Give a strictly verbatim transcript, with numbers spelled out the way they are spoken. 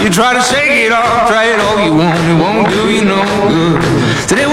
You try to shake it off, try it all you want, it won't do you no good. Today